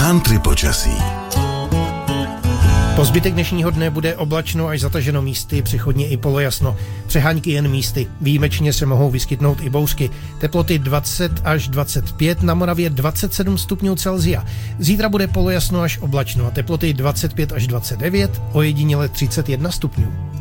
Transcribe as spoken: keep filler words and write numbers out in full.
Country počasí. Po zbytek dnešního dne bude oblačno až zataženo místy, přechodně i polojasno. Přehánky jen místy. Výjimečně se mohou vyskytnout i bouřky. Teploty dvacet až dvacet pět, na Moravě dvacet sedm stupňů Celsia. Zítra bude polojasno až oblačno a teploty dvacet pět až dvacet devět, ojediněle třicet jedna stupňů.